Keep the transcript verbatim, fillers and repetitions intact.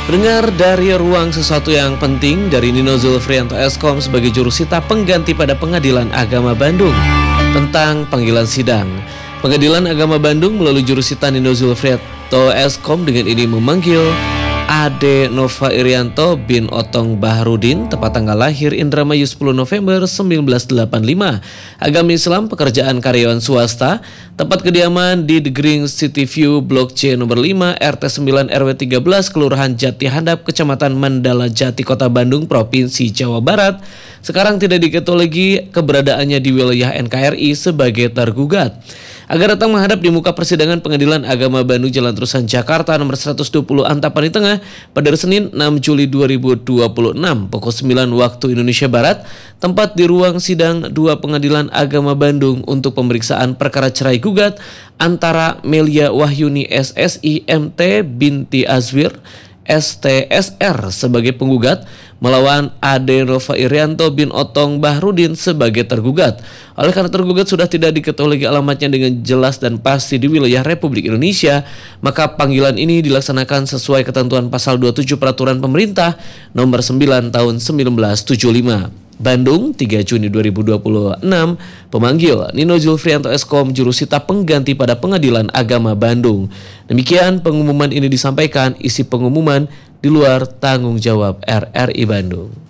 Dengar dari ruang sesuatu yang penting dari Nino Zulfrianto Eskom sebagai jurusita pengganti pada Pengadilan Agama Bandung tentang panggilan sidang. Pengadilan Agama Bandung melalui jurusita Nino Zulfrianto Eskom dengan ini memanggil Ade Nova Irianto bin Otong Bahrudin, tepat tanggal lahir Indramayu sepuluh November seribu sembilan ratus delapan puluh lima, agama Islam, pekerjaan karyawan swasta, tempat kediaman di The Green City View, Blok C nomor lima, R T sembilan R W tiga belas, Kelurahan Jati Handap, Kecamatan Mandala Jati, Kota Bandung, Provinsi Jawa Barat. Sekarang tidak diketahui lagi keberadaannya di wilayah N K R I sebagai tergugat. Agar datang menghadap di muka persidangan Pengadilan Agama Bandung Jalan Terusan Jakarta nomor seratus dua puluh Antapani Tengah pada Senin enam Juli dua ribu dua puluh enam pukul sembilan waktu Indonesia Barat, tempat di ruang sidang dua Pengadilan Agama Bandung untuk pemeriksaan perkara cerai gugat antara Melia Wahyuni S S I M T binti Azwir S T S R sebagai penggugat melawan Ade Nova Irianto bin Otong Bahrudin sebagai tergugat. Oleh karena tergugat sudah tidak diketahui lagi alamatnya dengan jelas dan pasti di wilayah Republik Indonesia, maka panggilan ini dilaksanakan sesuai ketentuan pasal dua puluh tujuh Peraturan Pemerintah nomor sembilan tahun seribu sembilan ratus tujuh puluh lima. Bandung, tiga Juni dua ribu dua puluh enam, pemanggil Nino Zulfrianto Eskom, jurusita pengganti pada Pengadilan Agama Bandung. Demikian pengumuman ini disampaikan, isi pengumuman di luar tanggung jawab R R I Bandung.